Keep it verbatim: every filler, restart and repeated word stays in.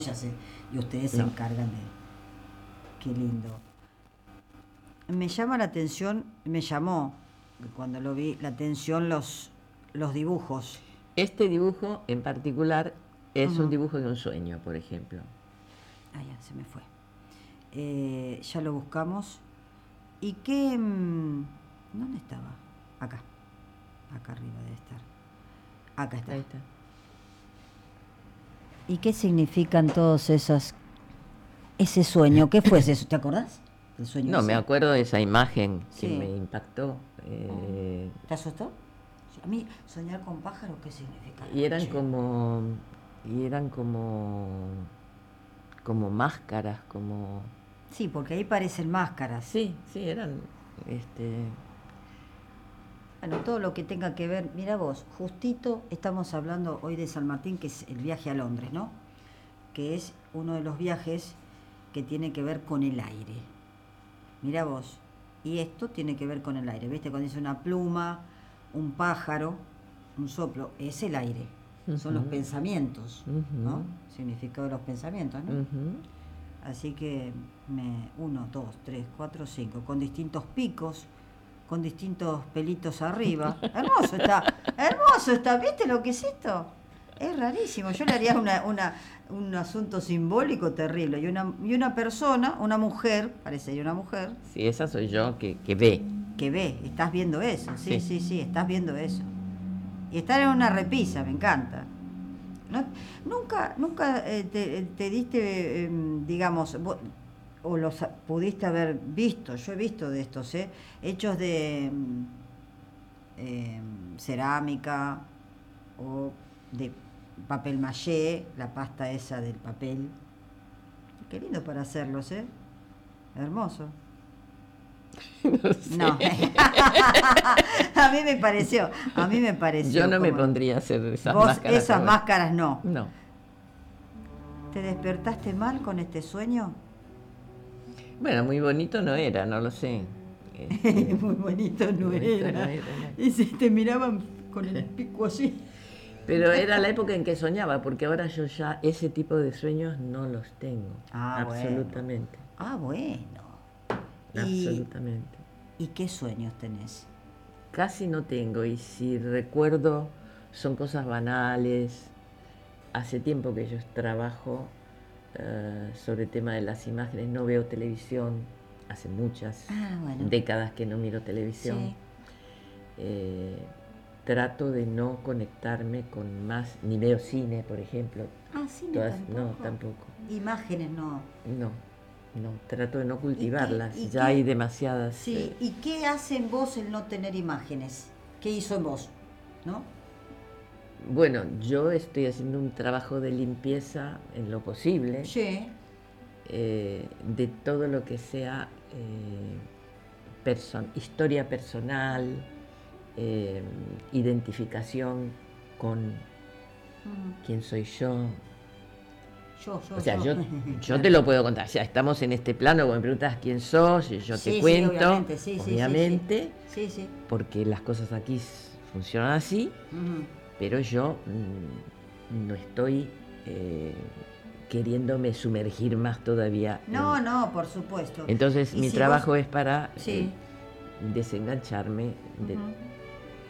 ya sé, y ustedes se No. encargan de... Qué lindo. Me llama la atención, me llamó, cuando lo vi, la atención los, los dibujos. Este dibujo en particular es un Ujú. dibujo de un sueño, por ejemplo. Ah, ya, se me fue. Eh, ya lo buscamos. ¿Y qué...? mm, ¿Dónde estaba? Acá. Acá arriba debe estar. Acá está. Ahí está. ¿Y qué significan todos esas... ese sueño? ¿Qué fue eso? ¿Te acordás? ¿El sueño No, ese? me acuerdo de esa imagen que Sí. me impactó. eh, ¿Te asustó? A mí, soñar con pájaros, ¿qué significa? y eran Che. como. Y eran como. Como máscaras, como. Sí, porque ahí parecen máscaras. Sí, sí, eran. Este. Bueno, todo lo que tenga que ver, mira vos, justito estamos hablando hoy de San Martín, que es el viaje a Londres, ¿no? Que es uno de los viajes que tiene que ver con el aire. Mira vos, y esto tiene que ver con el aire, ¿viste? Cuando dice una pluma, un pájaro, un soplo, es el aire, son los Ujú. pensamientos, ¿no? Ujú. Significado de los pensamientos, ¿no? Ujú. Así que me, uno, dos, tres, cuatro, cinco, con distintos picos, con distintos pelitos arriba. Hermoso está, hermoso está, ¿viste lo que es esto? Es rarísimo, yo le haría una, una, un asunto simbólico terrible. Y una, y una persona, una mujer, parecería una mujer, Sí, esa soy yo que, que ve. que ve, estás viendo eso, sí, Sí. sí, sí, estás viendo eso. Y estar en una repisa, me encanta. ¿No? Nunca, nunca eh, te, te diste, eh, digamos, vos- o los a- pudiste haber visto, yo he visto de estos, ¿eh? Hechos de mm, eh, cerámica o de papel maché, la pasta esa del papel. Qué lindo para hacerlos, ¿eh? Hermoso. No No, sé. a mí me pareció, a mí me Yo pareció no me como... pondría a hacer esas Vos máscaras esas ahora. máscaras no. No. ¿Te despertaste mal con este sueño? Bueno, muy bonito no era, no lo sé. Este, Muy bonito no muy bonito no era. era, no. Y si te miraban con el pico así. Pero era la época en que soñaba, porque ahora yo ya ese tipo de sueños no los tengo. Ah, bueno. Absolutamente. Ah, bueno. ¿Y, Absolutamente. ¿y qué sueños tenés? Casi no tengo, y si recuerdo son cosas banales. Hace tiempo que yo trabajo eh, sobre el tema de las imágenes, no veo televisión, hace muchas Ah, bueno. décadas que no miro televisión. Sí. Eh, trato de no conectarme con más, ni veo cine, por ejemplo. Ah, cine Todas, tampoco. no, tampoco. Imágenes no. No, no, trato de no ¿Y qué- cultivarlas, y ya qué- hay demasiadas. Sí, eh, ¿y qué hace en vos el no tener imágenes? ¿Qué hizo en vos? ¿No? Bueno, yo estoy haciendo un trabajo de limpieza en lo posible, Sí. eh, de todo lo que sea eh, person- historia personal, eh, identificación con Ujú. quién soy yo. Yo, yo, O sea, yo, yo Claro. te lo puedo contar. Ya estamos en este plano, cuando me preguntas quién sos, y yo Sí, te sí, cuento, obviamente, sí, sí, sí, sí. obviamente, Sí, sí. porque las cosas aquí s- funcionan así, Ujú. pero yo mm, no estoy eh, queriéndome sumergir más todavía. No, en- no, por supuesto. Entonces, Y mi si trabajo vos... es para eh, Sí. desengancharme de Ujú.